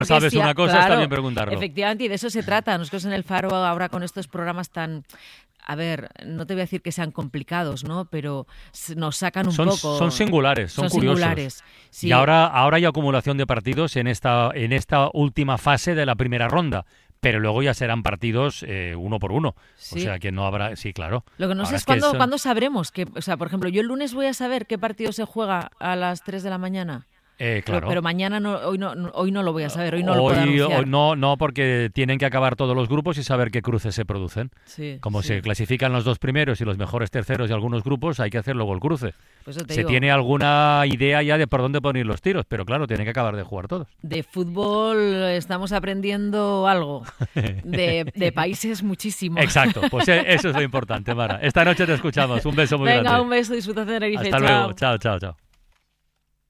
sabes una cosa, claro, está bien preguntarlo. Efectivamente, y de eso se trata. Nosotros en El Faro ahora con estos programas tan... A ver, no te voy a decir que sean complicados, ¿no? Pero nos sacan un poco... Son singulares, son curiosos. Singulares, sí. Y ahora hay acumulación de partidos en esta última fase de la primera ronda. Pero luego ya serán partidos uno por uno. Sí. O sea que no habrá... Sí, claro. Lo que no sé es cuándo sabremos. O sea, por ejemplo, yo el lunes voy a saber qué partido se juega a las 3 de la mañana. Claro. Pero mañana hoy no lo voy a saber, hoy no lo puedo anunciar. No, porque tienen que acabar todos los grupos y saber qué cruces se producen. Sí, Como se clasifican los dos primeros y los mejores terceros de algunos grupos, hay que hacer luego el cruce. Pues eso te se digo. tiene alguna idea ya de por dónde poner los tiros, pero claro, tienen que acabar de jugar todos. De fútbol estamos aprendiendo algo, de países muchísimo. Exacto, pues eso es lo importante, Mara. Esta noche te escuchamos. Un beso muy grande. Venga, un beso, disfruta de Tenerife. Hasta luego, chao.